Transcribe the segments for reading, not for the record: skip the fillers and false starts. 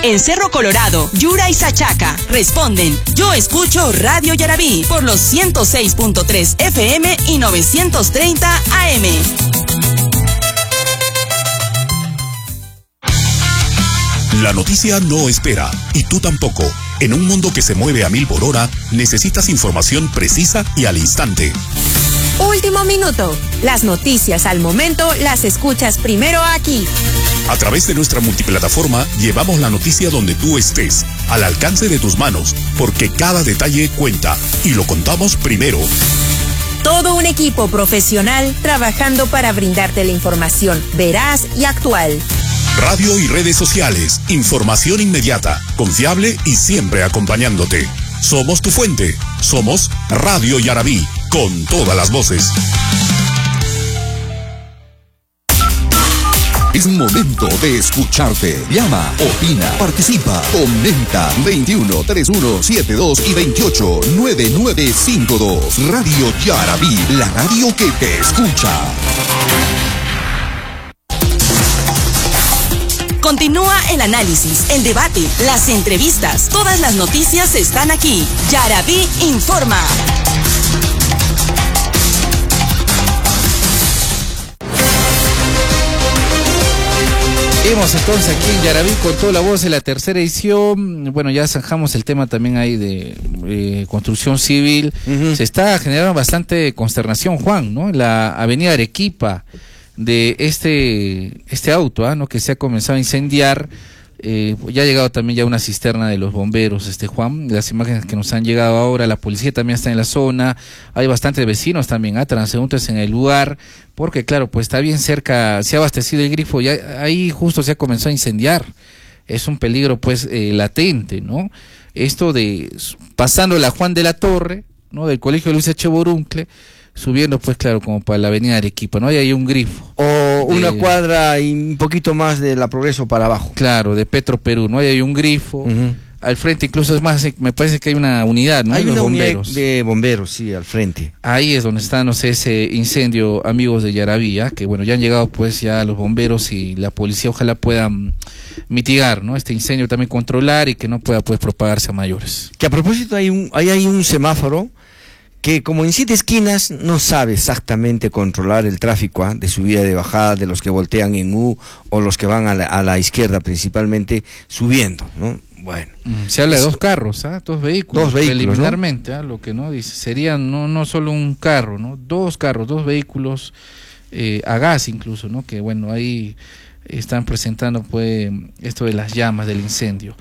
En Cerro Colorado, Yura y Sachaca responden: yo escucho Radio Yarabí por los 106.3 FM y 930 AM. La noticia no espera, y tú tampoco. En un mundo que se mueve a 1000 por hora, necesitas información precisa y al instante. Último minuto. Las noticias al momento las escuchas primero aquí. A través de nuestra multiplataforma, llevamos la noticia donde tú estés, al alcance de tus manos, porque cada detalle cuenta, y lo contamos primero. Todo un equipo profesional trabajando para brindarte la información veraz y actual. Radio y redes sociales, información inmediata, confiable y siempre acompañándote. Somos tu fuente, somos Radio Yarabí, con todas las voces. Es momento de escucharte. Llama, opina, participa, comenta. 21 31 72 y 28 9952. Radio Yarabí, la radio que te escucha. Continúa el análisis, el debate, las entrevistas. Todas las noticias están aquí. Yarabí informa. Seguimos entonces aquí en Yarabí con toda la voz de la tercera edición. Bueno, ya zanjamos el tema también ahí de construcción civil. Se está generando bastante consternación, Juan, ¿no? La avenida Arequipa de este auto, ¿no? Que se ha comenzado a incendiar. Ya ha llegado también ya una cisterna de los bomberos, Juan, las imágenes que nos han llegado ahora, la policía también está en la zona, hay bastantes vecinos también, transeúntes en el lugar, porque claro, pues está bien cerca, se ha abastecido el grifo, y ahí justo se ha comenzado a incendiar, es un peligro pues latente, ¿no? Esto de pasando la Juan de la Torre, ¿no? Del colegio Luis Echeverría, subiendo pues claro como para la avenida Arequipa, ¿no? Hay ahí un grifo. O una cuadra y un poquito más de la Progreso para abajo. Claro, de Petro Perú, ¿no? Hay ahí un grifo. Al frente incluso es más, me parece que hay una unidad, ¿no? Hay una unidad de bomberos, sí, al frente. Ahí es donde está, no sé, ese incendio, amigos de Yarabí, que bueno, ya han llegado pues ya los bomberos y la policía ojalá puedan mitigar, ¿no? Este incendio también controlar y que no pueda pues propagarse a mayores. Que a propósito hay un semáforo que como en 7 esquinas no sabe exactamente controlar el tráfico de subida y de bajada de los que voltean en U o los que van a la izquierda principalmente subiendo, ¿no? Bueno. Se habla de 2 carros, dos vehículos. 2 vehículos, preliminarmente, ¿no? Lo que no dice, serían no solo un carro, ¿no? 2 carros, 2 vehículos a gas incluso, ¿no? Que bueno, ahí están presentando pues esto de las llamas del incendio.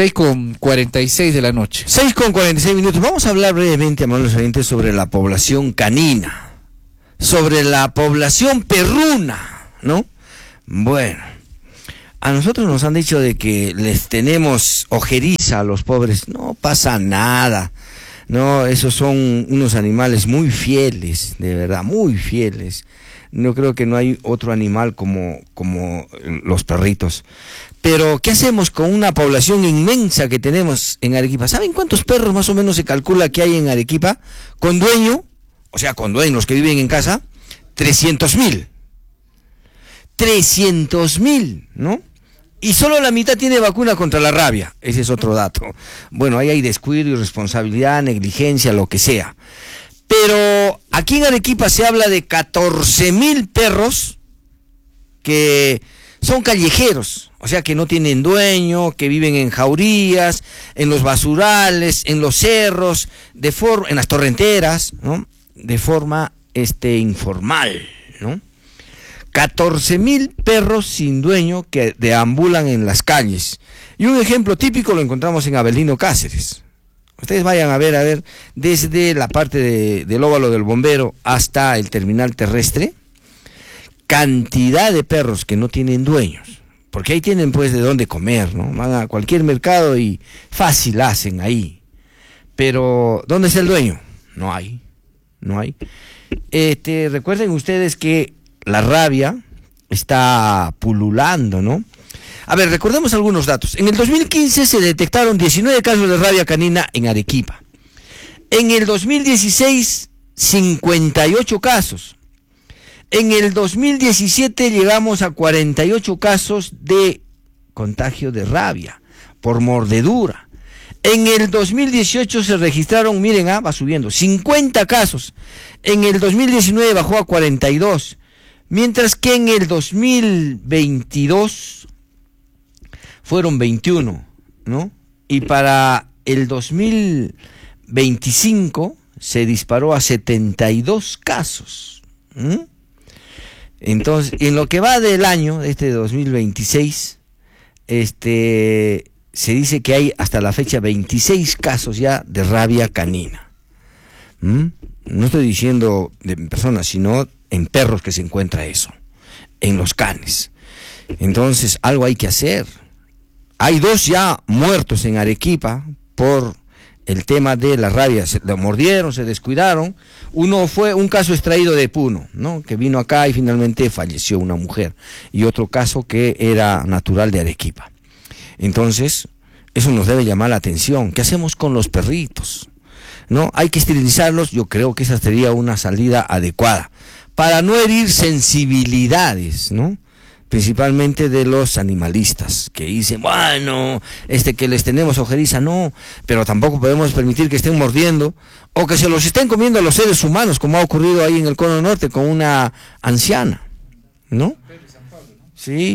6:46 de la noche. 6:46 minutos. Vamos a hablar brevemente, amables oyentes, sobre la población canina, sobre la población perruna, ¿no? Bueno, a nosotros nos han dicho de que les tenemos ojeriza a los pobres. No pasa nada. No, esos son unos animales muy fieles, de verdad, muy fieles. No creo que no hay otro animal como los perritos. Pero, ¿qué hacemos con una población inmensa que tenemos en Arequipa? ¿Saben cuántos perros más o menos se calcula que hay en Arequipa? Con dueño, o sea, con dueños, los que viven en casa, 300.000. 300.000, ¿no? Y solo la mitad tiene vacuna contra la rabia. Ese es otro dato. Bueno, ahí hay descuido, irresponsabilidad, negligencia, lo que sea. Pero aquí en Arequipa se habla de 14.000 perros que son callejeros, o sea que no tienen dueño, que viven en jaurías, en los basurales, en los cerros, en las torrenteras, ¿no? De forma informal, ¿no? 14.000 perros sin dueño que deambulan en las calles. Y un ejemplo típico lo encontramos en Avelino Cáceres. Ustedes vayan a ver, desde la parte del óvalo del bombero hasta el terminal terrestre, cantidad de perros que no tienen dueños, porque ahí tienen pues de dónde comer, ¿no? Van a cualquier mercado y fácil hacen ahí. Pero, ¿dónde está el dueño? No hay. Recuerden ustedes que la rabia está pululando, ¿no? A ver, recordemos algunos datos. En el 2015 se detectaron 19 casos de rabia canina en Arequipa. En el 2016, 58 casos. En el 2017 llegamos a 48 casos de contagio de rabia. por mordedura. En el 2018 se registraron, miren, va subiendo, 50 casos. En el 2019 bajó a 42. Mientras que en el 2022 fueron 21, ¿no? Y para el 2025 se disparó a 72 casos. Entonces, en lo que va del año, este 2026, se dice que hay hasta la fecha 26 casos ya de rabia canina. No estoy diciendo de personas, sino en perros que se encuentra eso, en los canes. Entonces, algo hay que hacer. Hay 2 ya muertos en Arequipa por el tema de la rabia. Se lo mordieron, se descuidaron. Uno fue un caso extraído de Puno, ¿no? Que vino acá y finalmente falleció una mujer. Y otro caso que era natural de Arequipa. Entonces, eso nos debe llamar la atención. ¿Qué hacemos con los perritos? ¿No? Hay que esterilizarlos. Yo creo que esa sería una salida adecuada para no herir sensibilidades, ¿no? Principalmente de los animalistas, que dicen, bueno, que les tenemos ojeriza, no, pero tampoco podemos permitir que estén mordiendo, o que se los estén comiendo a los seres humanos, como ha ocurrido ahí en el Cono Norte con una anciana, ¿no? Sí,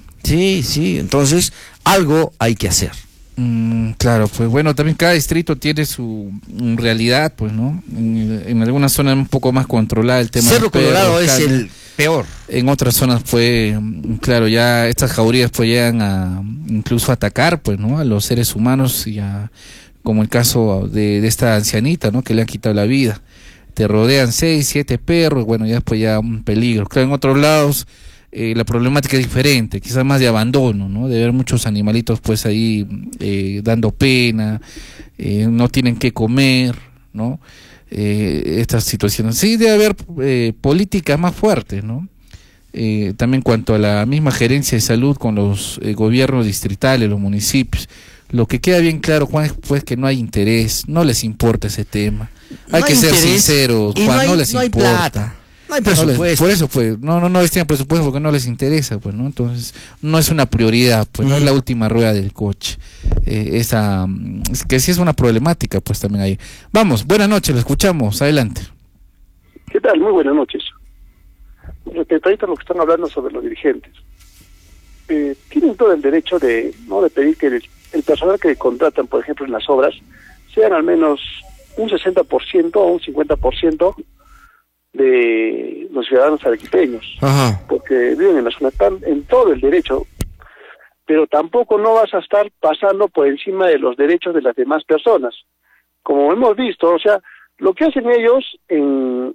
sí, entonces, algo hay que hacer. Claro, pues bueno, también cada distrito tiene su realidad, pues, ¿no? En algunas zonas un poco más controlada el tema. Cerro Colorado es el peor. En otras zonas, pues, claro, ya estas jaurías pues llegan a incluso atacar, pues, ¿no? A los seres humanos, como el caso de esta ancianita, ¿no? Que le han quitado la vida. Te rodean 6, 7 perros, bueno, ya después ya un peligro. Claro, en otros lados la problemática es diferente, quizás más de abandono, ¿no? De ver muchos animalitos pues ahí dando pena, no tienen qué comer, ¿no? Estas situaciones. Sí, debe haber políticas más fuertes, ¿no? También cuanto a la misma gerencia de salud con los gobiernos distritales, los municipios. Lo que queda bien claro, Juan, es pues que no hay interés, no les importa ese tema. Hay que ser sinceros, Juan, no les importa. Plata. No hay presupuesto. Por eso, pues, no tienen presupuesto porque no les interesa, pues, ¿no? Entonces, no es una prioridad, pues, no es la última rueda del coche. Es que sí es una problemática, pues, también ahí. Vamos, buenas noches, lo escuchamos, adelante. ¿Qué tal? Muy buenas noches. Respecto a lo que están hablando sobre los dirigentes, tienen todo el derecho de pedir que el personal que contratan, por ejemplo, en las obras, sean al menos un 60% o un 50% de los ciudadanos arequipeños. Ajá. Porque viven en la zona, están en todo el derecho, pero tampoco no vas a estar pasando por encima de los derechos de las demás personas. Como hemos visto, o sea, lo que hacen ellos en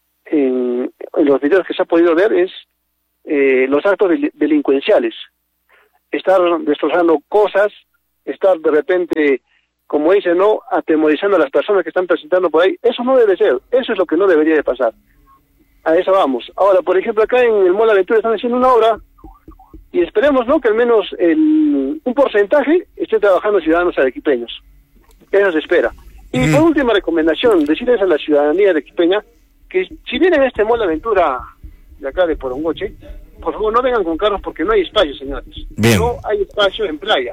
los videos que se ha podido ver es los actos delincuenciales, estar destrozando cosas, estar de repente, como dicen, ¿no?, atemorizando a las personas que están presentando por ahí. Eso no debe ser, eso es lo que no debería de pasar. A eso vamos. Ahora, por ejemplo, acá en el Mall Aventura están haciendo una obra y esperemos, ¿no?, que al menos un porcentaje esté trabajando ciudadanos arequipeños. Eso se espera. Y por última recomendación, decirles a la ciudadanía arequipeña que si vienen a este Mall Aventura de acá de Porongoche, por favor no vengan con carros porque no hay espacio, señores. Bien. No hay espacio en playa.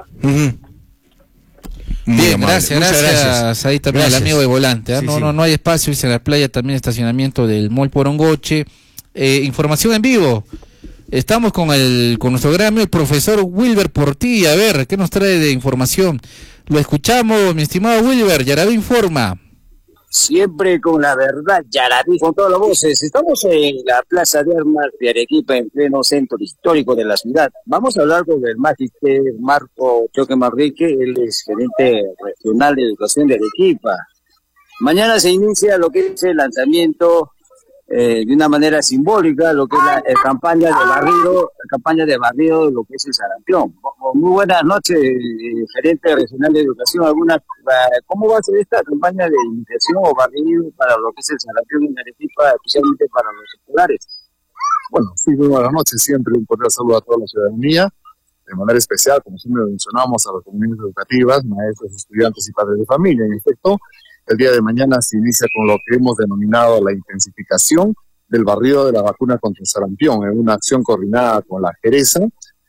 Bien, gracias. Ahí también al amigo de volante. Sí, no hay espacio, dice en la playa, también estacionamiento del Mall Porongoche. Información en vivo. Estamos con nuestro gran amigo, el profesor Wilber Portilla. A ver, ¿qué nos trae de información? Lo escuchamos, mi estimado Wilber. Yaraví informa. Siempre con la verdad, Yaraví, con todas las voces. Estamos en la Plaza de Armas de Arequipa, en pleno centro histórico de la ciudad. Vamos a hablar con el magíster Marco Choque Marrique, él es gerente regional de educación de Arequipa. Mañana se inicia lo que es el lanzamiento de una manera simbólica, lo que es la campaña de barrido de lo que es el sarampión. Muy buenas noches, gerente regional de educación. ¿Cómo va a ser esta campaña de iniciación o barrido para lo que es el sarampión en Arequipa, especialmente para los escolares? Bueno, sí, muy buenas noches. Siempre un cordial saludo a toda la ciudadanía. De manera especial, como siempre mencionamos, a las comunidades educativas, maestros, estudiantes y padres de familia. En efecto, el día de mañana se inicia con lo que hemos denominado la intensificación del barrido de la vacuna contra el sarampión, en una acción coordinada con la Jereza,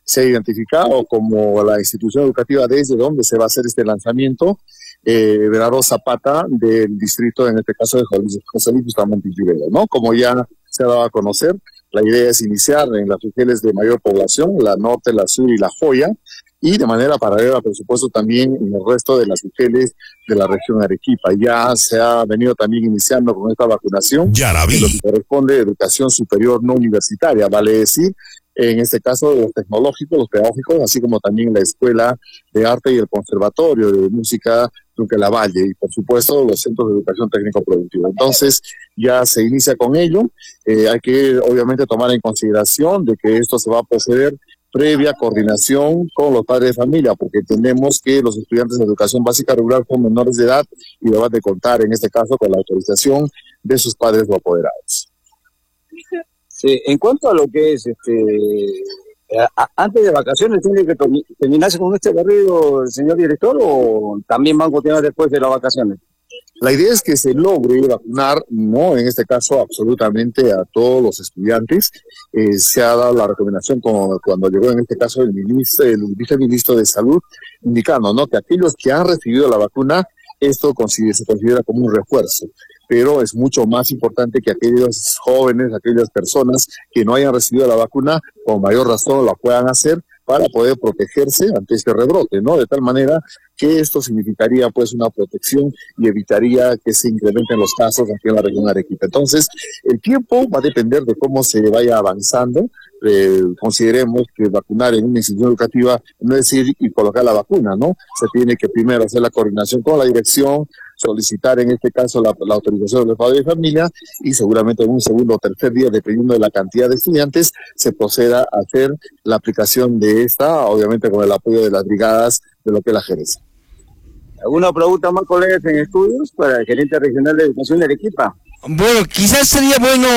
se ha identificado como la institución educativa desde donde se va a hacer este lanzamiento, Bernardo Zapata, del distrito, en este caso de José Luis Bustamante Rivera, ¿no? Como ya se ha dado a conocer, la idea es iniciar en las regiones de mayor población, la norte, la sur y la Joya, y de manera paralela, por supuesto, también en el resto de las regiones de la región Arequipa. Ya se ha venido también iniciando con esta vacunación en lo que corresponde a educación superior no universitaria, vale decir, en este caso los tecnológicos, los pedagógicos, así como también la Escuela de Arte y el Conservatorio de Música Duque Lavalle, y por supuesto los centros de educación técnico-productiva. Entonces ya se inicia con ello. Hay que obviamente tomar en consideración de que esto se va a proceder previa coordinación con los padres de familia, porque entendemos que los estudiantes de educación básica regular son menores de edad y deban de contar en este caso con la autorización de sus padres o apoderados. Sí, en cuanto a lo que es antes de vacaciones, ¿tiene que terminarse con este barrido el señor director o también van a continuar después de las vacaciones? La idea es que se logre vacunar, no en este caso absolutamente a todos los estudiantes. Se ha dado la recomendación como cuando llegó en este caso el viceministro de Salud, indicando, ¿no?, que aquellos que han recibido la vacuna, esto se considera como un refuerzo. Pero es mucho más importante que aquellos jóvenes, aquellas personas que no hayan recibido la vacuna, con mayor razón la puedan hacer para poder protegerse ante este rebrote, ¿no? De tal manera que esto significaría pues una protección y evitaría que se incrementen los casos aquí en la región de Arequipa. Entonces, el tiempo va a depender de cómo se vaya avanzando. Consideremos que vacunar en una institución educativa no es ir y colocar la vacuna, ¿no? Se tiene que primero hacer la coordinación con la dirección, solicitar en este caso la autorización del padre de familia y seguramente en un segundo o tercer día, dependiendo de la cantidad de estudiantes, se proceda a hacer la aplicación de esta, obviamente con el apoyo de las brigadas de lo que es la Jerez. ¿Alguna pregunta más, colegas en estudios para el gerente regional de educación de Arequipa? Bueno, quizás sería bueno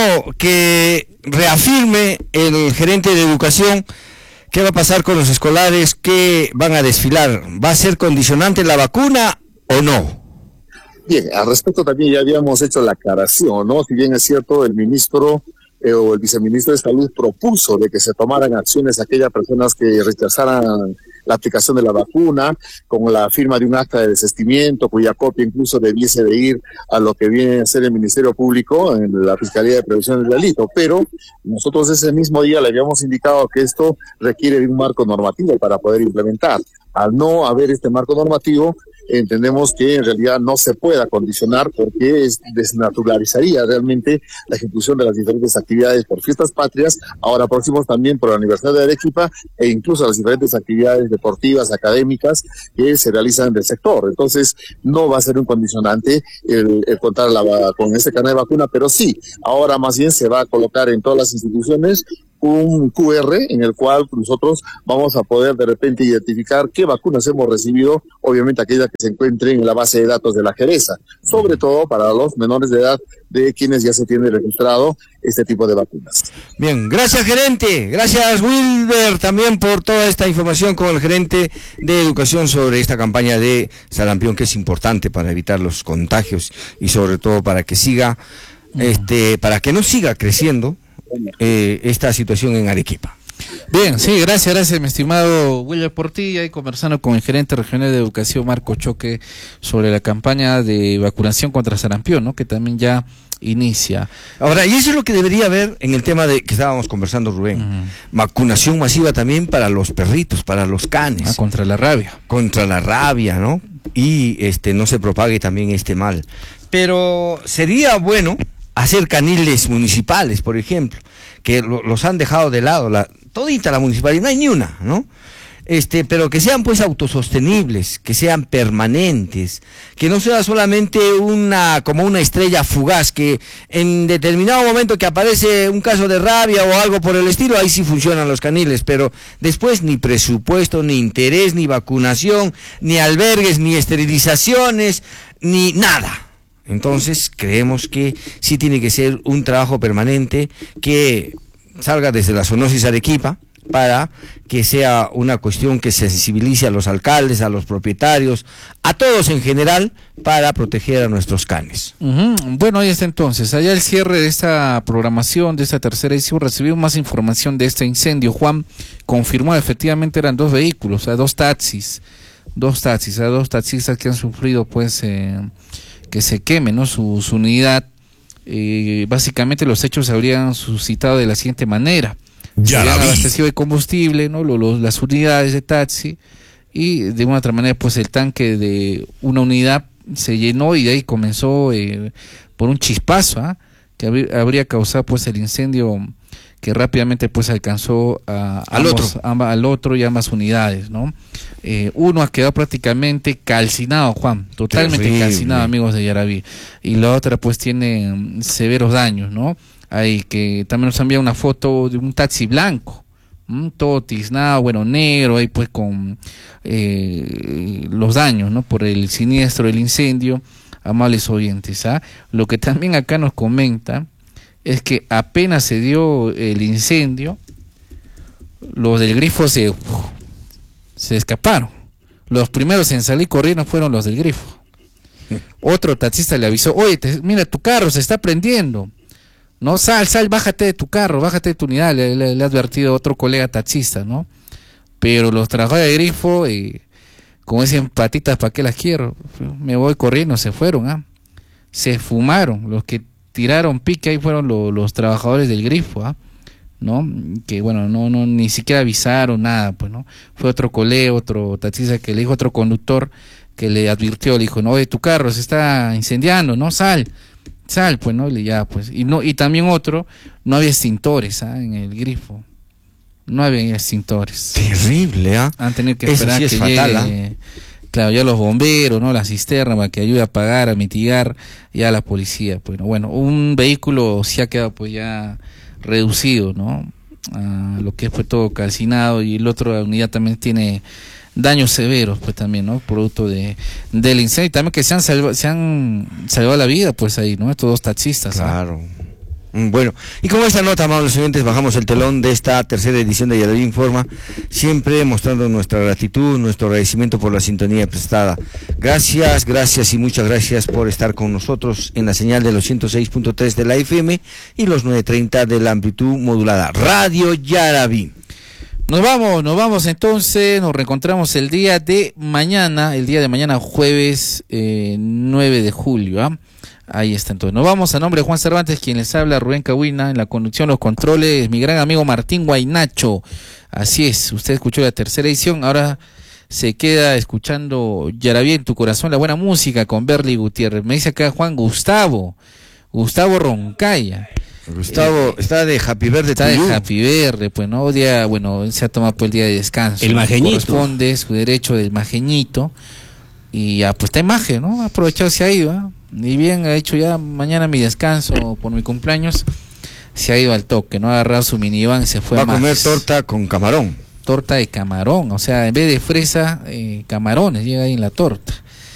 que reafirme el gerente de educación qué va a pasar con los escolares que van a desfilar. ¿Va a ser condicionante la vacuna o no? Bien, al respecto también ya habíamos hecho la aclaración, ¿no? Si bien es cierto, el ministro o el viceministro de Salud propuso de que se tomaran acciones a aquellas personas que rechazaran la aplicación de la vacuna, con la firma de un acta de desistimiento, cuya copia incluso debiese de ir a lo que viene a ser el Ministerio Público en la Fiscalía de Prevención del Delito, pero nosotros ese mismo día le habíamos indicado que esto requiere de un marco normativo para poder implementar. Al no haber este marco normativo, entendemos que en realidad no se pueda condicionar porque desnaturalizaría realmente la ejecución de las diferentes actividades por fiestas patrias, ahora próximos también por el aniversario de Arequipa e incluso las diferentes actividades deportivas, académicas que se realizan del sector. Entonces no va a ser un condicionante el contar con este carnet de vacuna, pero sí, ahora más bien se va a colocar en todas las instituciones un QR en el cual nosotros vamos a poder de repente identificar qué vacunas hemos recibido, obviamente aquellas que se encuentren en la base de datos de la Jereza, sobre todo para los menores de edad de quienes ya se tiene registrado este tipo de vacunas. Bien, gracias gerente, gracias Wilber también por toda esta información con el gerente de educación sobre esta campaña de sarampión que es importante para evitar los contagios y sobre todo para que siga, para que no siga creciendo esta situación en Arequipa. Bien, sí, gracias, mi estimado Wilber Portilla, y conversando con el gerente regional de educación Marco Choque sobre la campaña de vacunación contra sarampión, ¿no?, que también ya inicia. Ahora, y eso es lo que debería haber en el tema de que estábamos conversando, Rubén. Vacunación masiva también para los perritos, para los canes. Contra la rabia. Contra la rabia, ¿no? Y no se propague también este mal. Pero sería bueno hacer caniles municipales, por ejemplo, que los han dejado de lado, todita la municipalidad, no hay ni una, ¿no? Pero que sean pues autosostenibles, que sean permanentes, que no sea solamente como una estrella fugaz, que en determinado momento que aparece un caso de rabia o algo por el estilo, ahí sí funcionan los caniles, pero después ni presupuesto, ni interés, ni vacunación, ni albergues, ni esterilizaciones, ni nada. Entonces creemos que sí tiene que ser un trabajo permanente que salga desde la zoonosis Arequipa, para que sea una cuestión que sensibilice a los alcaldes, a los propietarios, a todos en general, para proteger a nuestros canes. Bueno, ahí está entonces. Allá el cierre de esta programación, de esta tercera edición, recibimos más información de este incendio. Juan confirmó efectivamente eran 2 vehículos, o sea, 2 taxis, dos taxistas que han sufrido pues que se queme, ¿no? Su unidad. Básicamente los hechos se habrían suscitado de la siguiente manera: se habían abastecido de combustible, ¿no? Las unidades de taxi, y de una otra manera pues el tanque de una unidad se llenó y de ahí comenzó por un chispazo que habría causado pues el incendio, que rápidamente pues alcanzó al otro y ambas unidades, ¿no? Uno ha quedado prácticamente calcinado, Juan, totalmente terrible, calcinado, amigos de Yaraví, y la otra pues tiene severos daños, ¿no? Ahí que también nos envía una foto de un taxi blanco, todo tiznado, bueno, negro, ahí pues con los daños, ¿no? Por el siniestro del incendio, amables oyentes, Lo que también acá nos comenta es que apenas se dio el incendio, los del Grifo se escaparon. Los primeros en salir corriendo fueron los del Grifo. Otro taxista le avisó: oye, mira, tu carro se está prendiendo. No, sal, bájate de tu carro, bájate de tu unidad, le ha advertido otro colega taxista, ¿no? Pero los trabajadores de Grifo, como dicen, patitas, ¿para qué las quiero? Me voy corriendo, se fueron, se fumaron. Los que tiraron pique ahí fueron los trabajadores del Grifo, ¿no? Que bueno, no ni siquiera avisaron nada, pues, ¿no? Fue otro colega, otro taxista que le dijo a otro conductor, que le advirtió, le dijo: no, oye, tu carro se está incendiando, no, sal, pues, ¿no? Y también otro, no había extintores, en el Grifo. No había extintores. Terrible, Han tenido que esperar que llegue, claro, ya los bomberos, ¿no? La cisterna, para que ayude a apagar, a mitigar, ya la policía, pues, ¿no? Bueno, un vehículo sí ha quedado pues ya reducido, ¿no? Lo que fue todo calcinado, y el otro, la unidad también tiene daños severos, pues también, ¿no? Producto del incendio, y también que se han salvado la vida, pues ahí, ¿no? Estos 2 taxistas. Claro. Bueno, y con esta nota, amables oyentes, bajamos el telón de esta tercera edición de Yaraví Informa, siempre mostrando nuestra gratitud, nuestro agradecimiento por la sintonía prestada. Gracias y muchas gracias por estar con nosotros en la señal de los 106.3 de la FM y los 930 de la amplitud modulada. Radio Yaraví. Nos vamos entonces, nos reencontramos el día de mañana, jueves 9 de julio, Ahí está entonces. Nos vamos a nombre de Juan Cervantes, quien les habla, Rubén Cahuina, en la conducción, los controles, mi gran amigo Martín Guaynacho. Así es, usted escuchó la tercera edición, ahora se queda escuchando Yaraví en tu corazón, la buena música con Berly Gutiérrez. Me dice acá Juan Gustavo Roncaya. Gustavo está de Happy Verde. Está de Happy Verde, pues, ¿no? Se ha tomado pues el día de descanso. El majeñito. Corresponde su derecho del majeñito. Y ya, pues está en Maje, ¿no? Ha aprovechado, se ha ido, Y bien, ha hecho ya mañana mi descanso por mi cumpleaños. Se ha ido al toque, ¿no? Ha agarrado su minivan y se fue a comer torta con camarón. Torta de camarón, o sea, en vez de fresa, camarones, llega ahí en la torta.